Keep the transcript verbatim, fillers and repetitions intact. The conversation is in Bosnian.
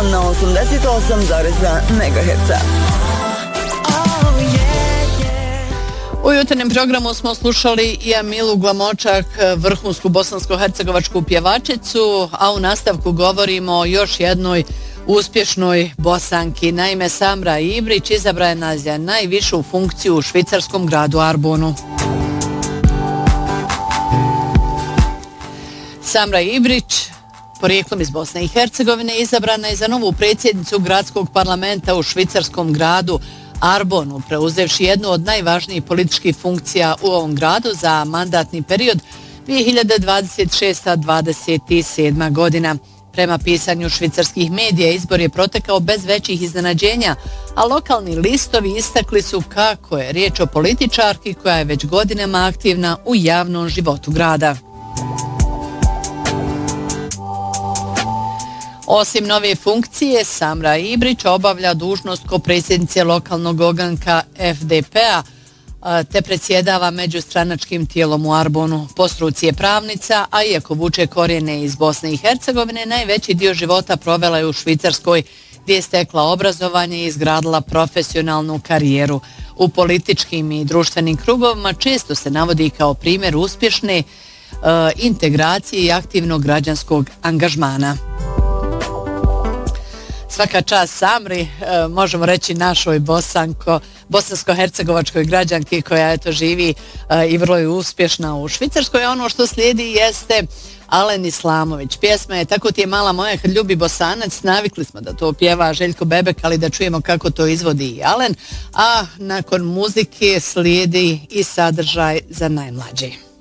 na osamdeset osam zarez dva megaherca. U jutarnjem programu smo slušali i Amilu Glamočak, vrhunsku bosansko-hercegovačku pjevačicu, a u nastavku govorimo o još jednoj uspješnoj Bosanki. Naime, Samra Ibrić izabrana za najvišu funkciju u švicarskom gradu Arbonu. Samra Ibrić, porijeklom iz Bosne i Hercegovine, izabrana je za novu predsjednicu gradskog parlamenta u švicarskom gradu Arbonu, preuzevši jednu od najvažnijih političkih funkcija u ovom gradu za mandatni period dvije hiljade dvadeset šesta do dvadeset sedma godina. Prema pisanju švicarskih medija, izbor je protekao bez većih iznenađenja, a lokalni listovi istakli su kako je riječ o političarki koja je već godinama aktivna u javnom životu grada. Osim nove funkcije, Samra Ibrić obavlja dužnost ko predsjednice lokalnog oganka F D P-a te predsjedava međustranačkim tijelom u Arbonu. Po struci je pravnica, a iako vuče korijene iz Bosne i Hercegovine, najveći dio života provela je u Švicarskoj, gdje je stekla obrazovanje i izgradila profesionalnu karijeru. U političkim i društvenim krugovima često se navodi kao primjer uspješne e, integracije i aktivnog građanskog angažmana. Svaka čast Samri, možemo reći našoj bosanko, bosansko-hercegovačkoj građanki koja eto živi i vrlo je uspješna u Švicarskoj. Ono što slijedi jeste Alen Islamović. Pjesma je Tako ti je mala moja kad ljubi Bosanac. Navikli smo da to pjeva Željko Bebek, ali da čujemo kako to izvodi i Alen. A nakon muzike slijedi i sadržaj za najmlađe.